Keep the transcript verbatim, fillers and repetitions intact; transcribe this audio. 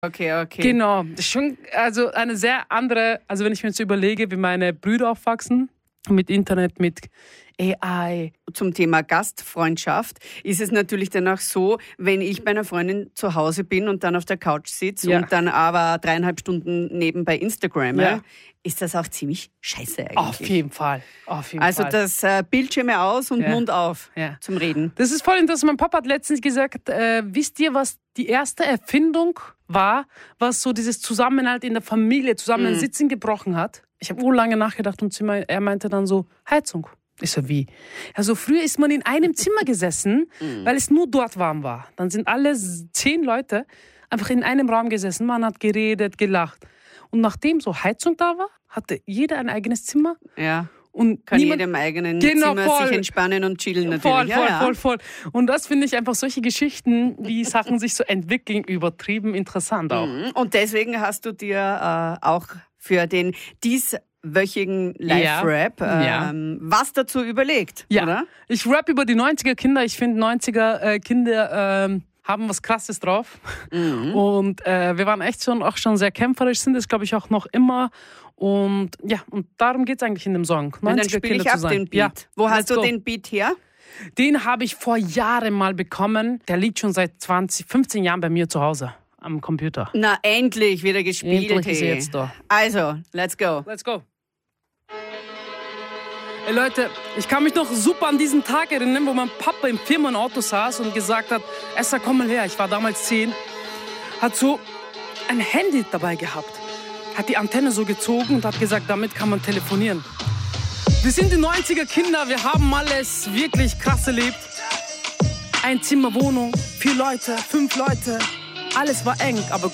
Okay, okay. Genau. Das ist schon also eine sehr andere, also wenn ich mir jetzt überlege, wie meine Brüder aufwachsen, mit Internet, mit A I. Zum Thema Gastfreundschaft ist es natürlich dann auch so, wenn ich bei einer Freundin zu Hause bin und dann auf der Couch sitze Ja. und dann aber dreieinhalb Stunden nebenbei Instagram, Ja. ist das auch ziemlich scheiße eigentlich. Auf jeden Fall. Auf jeden Also Fall. das äh, Bildschirme aus und Ja. Mund auf Ja. zum Reden. Das ist voll interessant. Mein Papa hat letztens gesagt, äh, wisst ihr, was die erste Erfindung war, was so dieses Zusammenhalt in der Familie, Zusammensitzen gebrochen hat? Ich habe urlange nachgedacht und er meinte dann so, Heizung. Ich so, wie? Also früher ist man in einem Zimmer gesessen, weil es nur dort warm war. Dann sind alle zehn Leute einfach in einem Raum gesessen. Man hat geredet, gelacht. Und nachdem so Heizung da war, hatte jeder ein eigenes Zimmer. Ja. Und Kann niemand, jeder im eigenen Genau, Zimmer voll. sich entspannen und chillen natürlich. Voll, ja, voll, ja. voll, voll. Und das finde ich einfach solche Geschichten, wie Sachen sich so entwickeln, übertrieben interessant auch. Und deswegen hast du dir äh, auch für den dieswöchigen Live-Rap Ja. ähm, was dazu überlegt, Ja, oder? ich rap über die neunziger-Kinder. Ich finde, neunziger-Kinder ähm, haben was Krasses drauf. Mhm. Und äh, wir waren echt schon, auch schon sehr kämpferisch, sind es, glaube ich, auch noch immer. Und ja, und darum geht es eigentlich in dem Song. Und dann spiele ich zu ab sein. den Beat. Ja, Wo let's hast du go. den Beat her? Den habe ich vor Jahren mal bekommen. Der liegt schon seit zwanzig, fünfzehn Jahren bei mir zu Hause am Computer. Na, endlich wieder gespielt. Endlich ist hey. er jetzt da. Also, let's go. Let's go. Ey Leute, ich kann mich noch super an diesen Tag erinnern, wo mein Papa im Firmenauto saß und gesagt hat, Esther, komm mal her, ich war damals zehn, hat so ein Handy dabei gehabt, hat die Antenne so gezogen und hat gesagt, damit kann man telefonieren. Wir sind die neunziger-Kinder, wir haben alles wirklich krass erlebt. Ein Zimmer Wohnung, vier Leute, fünf Leute, alles war eng, aber